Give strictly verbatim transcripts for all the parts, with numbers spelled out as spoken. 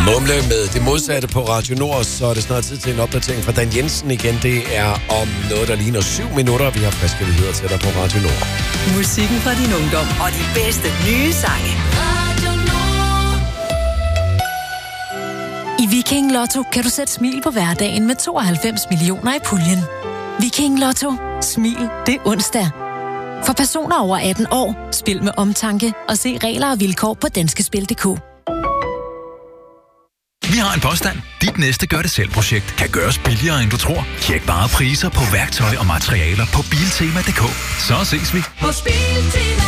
Mumle med det modsatte på Radio Nord, så er det snart tid til en opdatering fra Dan Jensen igen. Det er om noget, der ligner syv minutter. Vi har friske nyheder til dig på Radio Nord. Musikken fra din ungdom og de bedste nye sange. Radio Nord. I Viking Lotto kan du sætte smil på hverdagen med tooghalvfems millioner i puljen. Viking Lotto. Smil. Det er onsdag. For personer over atten år, spil med omtanke og se regler og vilkår på danskespil punktum d k. Vi har en påstand. Dit næste gør-det-selv-projekt kan gøres billigere, end du tror. Tjek bare priser på værktøj og materialer på biltema punktum d k. Så ses vi Hos Biltema.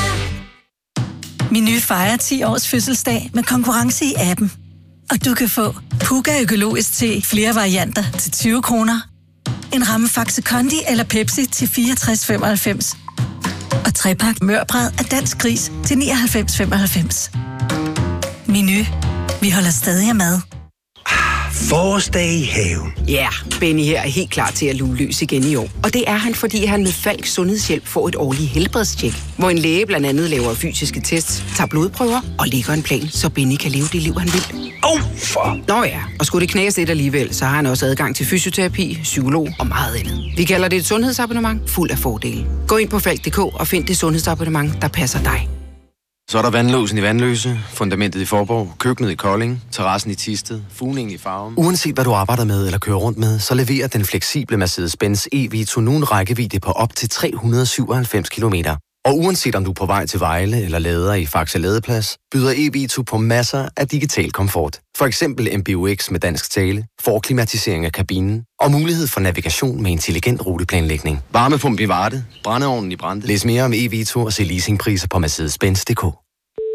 Meny fejrer ti års fødselsdag med konkurrence i appen. Og du kan få Puga økologisk te flere varianter til tyve kroner. En ramme Faxe Kondi eller Pepsi til fireogtres femoghalvfems. Og trepak mørbrad af Dansk Gris til nioghalvfems femoghalvfems. Meny. Vi holder stadig af mad. Forårsdag i haven. Ja, yeah, Benny her er helt klar til at luge løs igen i år. Og det er han, fordi han med Falks Sundhedshjælp får et årligt helbredstjek, hvor en læge blandt andet laver fysiske tests, tager blodprøver og lægger en plan, så Benny kan leve det liv, han vil. Oh, for... Nå ja, og skulle det knæse lidt alligevel, så har han også adgang til fysioterapi, psykolog og meget andet. Vi kalder det et sundhedsabonnement fuld af fordele. Gå ind på falk punktum d k og find det sundhedsabonnement, der passer dig. Så er der vandlåsen i Vandløse, fundamentet i Forborg, køkkenet i Kolding, terrassen i Thisted, fugningen i Farum. Uanset hvad du arbejder med eller kører rundt med, så leverer den fleksible Mercedes-Benz E-Vito nu en rækkevidde på op til tre hundrede og syvoghalvfems kilometer. Og uanset om du er på vej til Vejle eller lader i Faxe Ladeplads, byder E-Vito på masser af digital komfort. For eksempel M B U X med dansk tale, forklimatisering af kabinen og mulighed for navigation med intelligent ruteplanlægning. Varmepump i Varde, brændeovnen i Brande. Læs mere om E-Vito og se leasingpriser på Mercedes Benz punktum d k.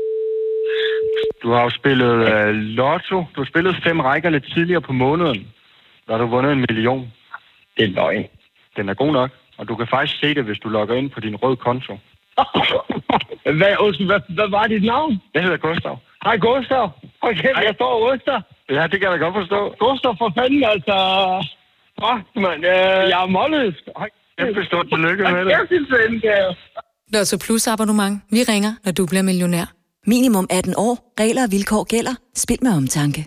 Du har jo spillet uh, lotto. Du har spillet fem rækker lidt tidligere på måneden. Der har du vundet en million. Det er løgn. Den er god nok, og du kan faktisk se det, hvis du logger ind på din røde konto. hvad, hvad, hvad var dit navn? Jeg hedder Gustav. Hej Gustav. Hold kæft, jeg står og ryster. Ja, det kan jeg da godt forstå. Gustav, for fanden, altså. Fuck, mand. Øh, jeg er målløs. Kæmpe stort tillykke med det. Lotto Plus abonnement. Vi ringer, når du bliver millionær. Minimum atten år. Regler og vilkår gælder. Spil med omtanke.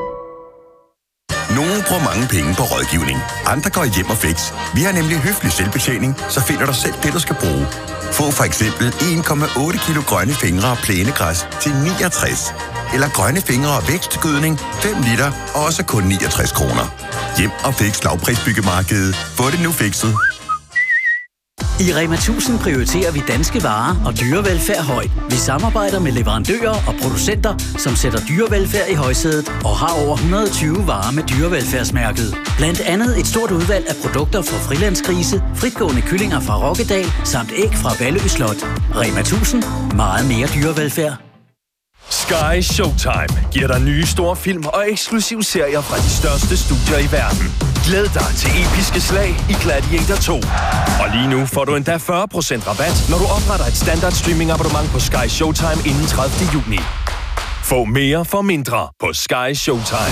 Nogle bruger mange penge på rådgivning. Andre går hjem og fix. Vi har nemlig høflig selvbetjening, så finder du selv det, du skal bruge. Få for eksempel en komma otte kilo grønne fingre og plænegræs til niogtres. Eller grønne fingre og vækstgødning fem liter, også kun niogtres kroner. Hjem og fix lavprisbyggemarkedet. Få det nu fikset. I Rema tusind prioriterer vi danske varer og dyrevelfærd højt. Vi samarbejder med leverandører og producenter, som sætter dyrevelfærd i højsædet og har over et hundrede og tyve varer med dyrevelfærdsmærket. Blandt andet et stort udvalg af produkter fra frilandsgrise, fritgående kyllinger fra Rokkedal samt æg fra Vallø Slot. Rema tusind. Meget mere dyrevelfærd. Sky Showtime giver dig nye store film og eksklusive serier fra de største studier i verden. Glæd dig til episke slag i Gladiator to. Og lige nu får du endda fyrre procent rabat, når du opretter et standard streaming abonnement på Sky Showtime inden tredivte juni. Få mere for mindre på Sky Showtime.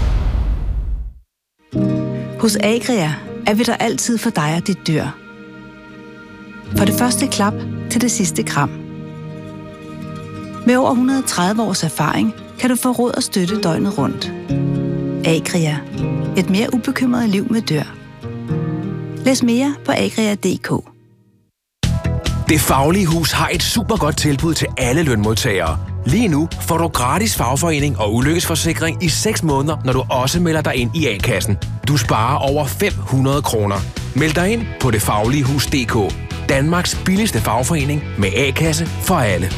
Hos Agria er vi der altid for dig og dit dyr. For det første klap til det sidste kram. Med over et hundrede og tredive års erfaring kan du få råd og støtte døgnet rundt. Agria. Et mere ubekymret liv med dyr. Læs mere på agria punktum d k. Det Faglige Hus har et super godt tilbud til alle lønmodtagere. Lige nu får du gratis fagforening og ulykkesforsikring i seks måneder, når du også melder dig ind i A-kassen. Du sparer over fem hundrede kroner. Meld dig ind på det faglige hus punktum d k. Danmarks billigste fagforening med A-kasse for alle.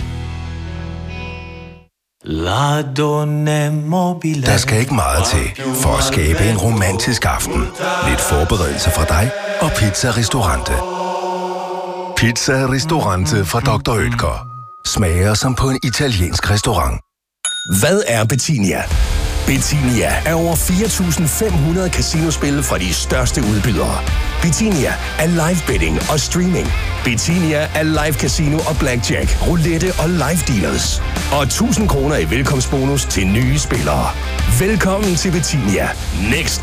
Der skal ikke meget til for at skabe en romantisk aften. Lidt forberedelse fra dig og Pizza Ristorante. Pizza Ristorante fra doktor Oetker. Smager som på en italiensk restaurant. Hvad er Bettinia? Bettinia er over fire tusind fem hundrede casinospil fra de største udbydere. Bettinia er live betting og streaming. Bettinia er live casino og blackjack, roulette og live dealers. Og tusind kroner i velkomstbonus til nye spillere. Velkommen til Bettinia. Next